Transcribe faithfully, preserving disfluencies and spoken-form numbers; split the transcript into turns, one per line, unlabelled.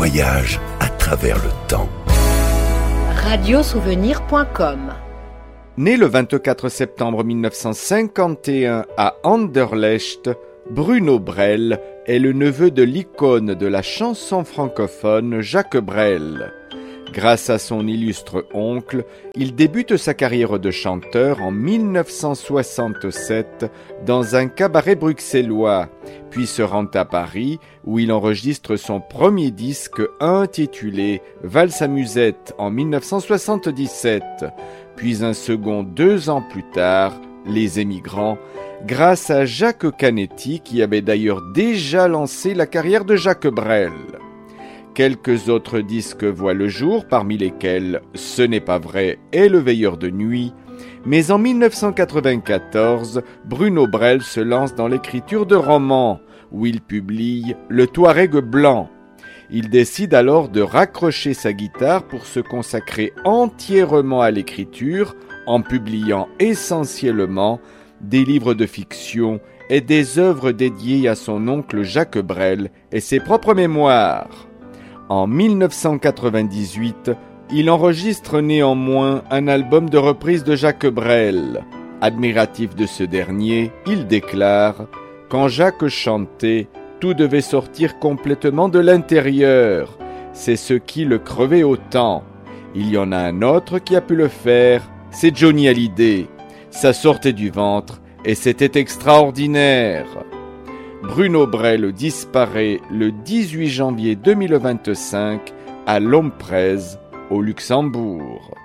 voyage à travers le temps.
radiosouvenir point com.
Né le vingt-quatre septembre mille neuf cent cinquante et un à Anderlecht, Bruno Brel est le neveu de l'icône de la chanson francophone Jacques Brel. Grâce à son illustre oncle, il débute sa carrière de chanteur en mille neuf cent soixante-sept dans un cabaret bruxellois, puis se rend à Paris où il enregistre son premier disque intitulé Valse à musette en mille neuf cent soixante-dix-sept, puis un second deux ans plus tard, Les Émigrants, grâce à Jacques Canetti qui avait d'ailleurs déjà lancé la carrière de Jacques Brel. Quelques autres disques voient le jour, parmi lesquels Ce n'est pas vrai et Le Veilleur de nuit. Mais en mille neuf cent quatre-vingt-quatorze, Bruno Brel se lance dans l'écriture de romans, où il publie Le Touareg blanc. Il décide alors de raccrocher sa guitare pour se consacrer entièrement à l'écriture, en publiant essentiellement des livres de fiction et des œuvres dédiées à son oncle Jacques Brel et ses propres mémoires. En mille neuf cent quatre-vingt-dix-huit, il enregistre néanmoins un album de reprises de Jacques Brel. Admiratif de ce dernier, il déclare « Quand Jacques chantait, tout devait sortir complètement de l'intérieur. C'est ce qui le crevait autant. Il y en a un autre qui a pu le faire, c'est Johnny Hallyday. Ça sortait du ventre et c'était extraordinaire. » Bruno Brel disparaît le dix-huit janvier deux mille vingt-cinq à Lomprez, au Luxembourg.